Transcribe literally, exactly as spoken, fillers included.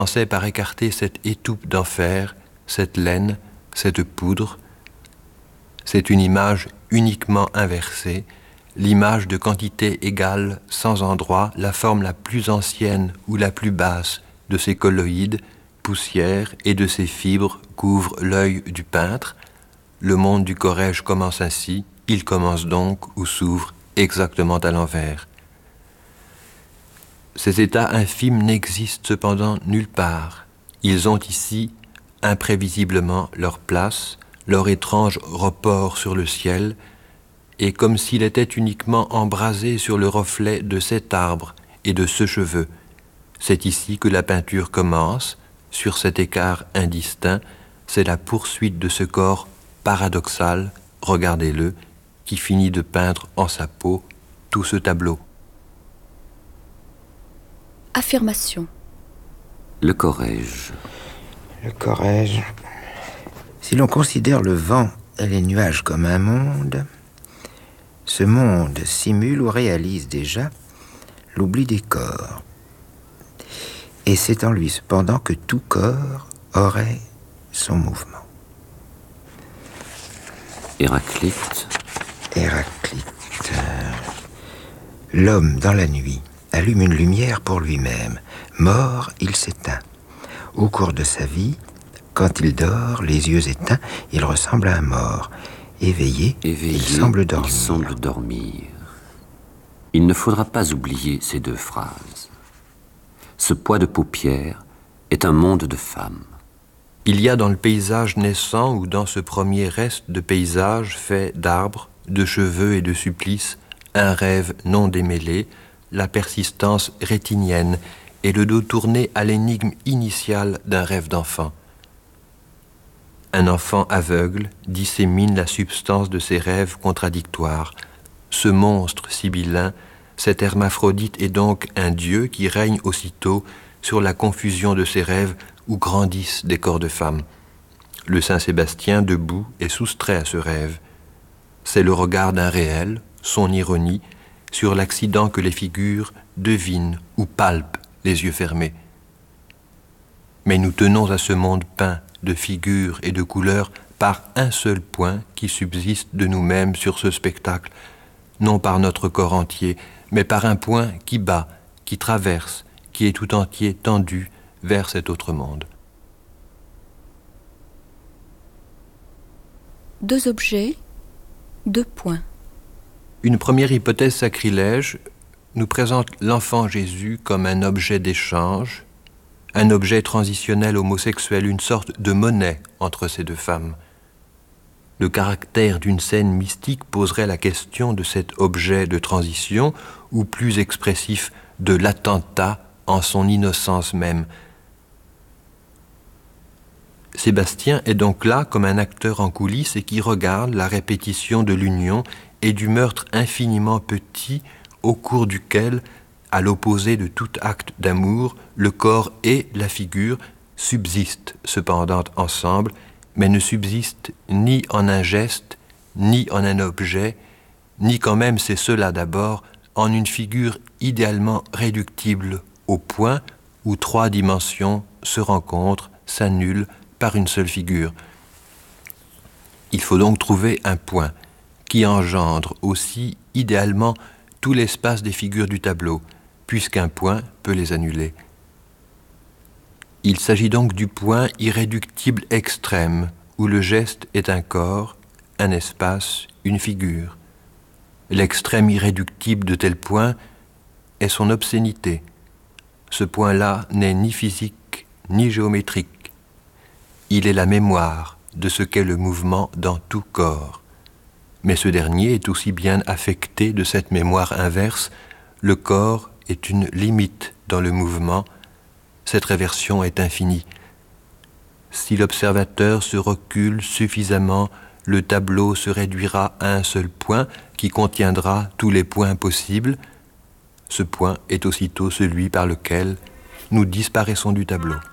commençait par écarter cette étoupe d'enfer, cette laine, cette poudre. C'est une image uniquement inversée, l'image de quantité égale, sans endroit, la forme la plus ancienne ou la plus basse de ces colloïdes, poussière, et de ces fibres couvre l'œil du peintre. Le monde du Corrège commence ainsi, il commence donc ou s'ouvre exactement à l'envers. Ces états infimes n'existent cependant nulle part. Ils ont ici imprévisiblement leur place, leur étrange report sur le ciel, et comme s'il était uniquement embrasé sur le reflet de cet arbre et de ce cheveu. C'est ici que la peinture commence, sur cet écart indistinct, c'est la poursuite de ce corps paradoxal, regardez-le, qui finit de peindre en sa peau tout ce tableau. Affirmation. Le Corrège. Le Corrège. Si l'on considère le vent et les nuages comme un monde, ce monde simule ou réalise déjà l'oubli des corps. Et c'est en lui cependant que tout corps aurait son mouvement. Héraclite. Héraclite. L'homme dans la nuit allume une lumière pour lui-même. Mort, il s'éteint. Au cours de sa vie, quand il dort, les yeux éteints, il ressemble à un mort. Éveillé, Éveillé, il semble dormir. Il semble dormir. Il ne faudra pas oublier ces deux phrases. Ce poids de paupières est un monde de femmes. Il y a dans le paysage naissant ou dans ce premier reste de paysage fait d'arbres, de cheveux et de supplices, un rêve non démêlé, la persistance rétinienne et le dos tourné à l'énigme initiale d'un rêve d'enfant. Un enfant aveugle dissémine la substance de ses rêves contradictoires. Ce monstre sibyllin, cet hermaphrodite est donc un dieu qui règne aussitôt sur la confusion de ses rêves où grandissent des corps de femmes. Le Saint Sébastien, debout, est soustrait à ce rêve. C'est le regard d'un réel, son ironie, sur l'accident que les figures devinent ou palpent les yeux fermés. Mais nous tenons à ce monde peint de figures et de couleurs par un seul point qui subsiste de nous-mêmes sur ce spectacle, non par notre corps entier, mais par un point qui bat, qui traverse, qui est tout entier tendu vers cet autre monde. Deux objets, deux points. Une première hypothèse sacrilège nous présente l'enfant Jésus comme un objet d'échange, un objet transitionnel homosexuel, une sorte de monnaie entre ces deux femmes. Le caractère d'une scène mystique poserait la question de cet objet de transition, ou plus expressif, de l'attentat en son innocence même. Sébastien est donc là comme un acteur en coulisses et qui regarde la répétition de l'union et du meurtre infiniment petit au cours duquel, à l'opposé de tout acte d'amour, le corps et la figure subsistent cependant ensemble, mais ne subsistent ni en un geste, ni en un objet, ni quand même, c'est cela d'abord, en une figure idéalement réductible au point où trois dimensions se rencontrent, s'annulent par une seule figure. Il faut donc trouver un point qui engendre aussi idéalement tout l'espace des figures du tableau, puisqu'un point peut les annuler. Il s'agit donc du point irréductible extrême, où le geste est un corps, un espace, une figure. L'extrême irréductible de tel point est son obscénité. Ce point-là n'est ni physique, ni géométrique. Il est la mémoire de ce qu'est le mouvement dans tout corps. Mais ce dernier est aussi bien affecté de cette mémoire inverse. Le corps est une limite dans le mouvement. Cette réversion est infinie. Si l'observateur se recule suffisamment, le tableau se réduira à un seul point qui contiendra tous les points possibles. Ce point est aussitôt celui par lequel nous disparaissons du tableau.